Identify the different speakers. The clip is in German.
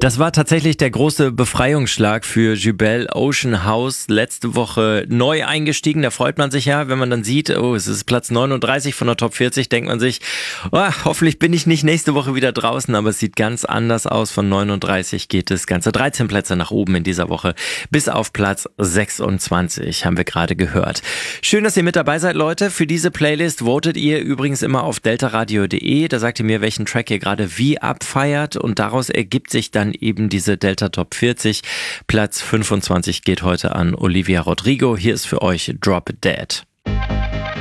Speaker 1: Das war tatsächlich der große Befreiungsschlag für Jubel Ocean House. Letzte Woche neu eingestiegen. Da freut man sich ja, wenn man dann sieht, oh, es ist Platz 39 von der Top 40, denkt man sich, oh, hoffentlich bin ich nicht nächste Woche wieder draußen, aber es sieht ganz anders aus. Von 39 geht es ganze 13 Plätze nach oben in dieser Woche bis auf Platz 26, haben wir gerade gehört. Schön, dass ihr mit dabei seid, Leute. Für diese Playlist votet ihr übrigens immer auf deltaradio.de. Da sagt ihr mir, welchen Track ihr gerade wie abfeiert und daraus ergibt sich dann eben diese Delta Top 40. Platz 25 geht heute an Olivia Rodrigo. Hier ist für euch Drop Dead.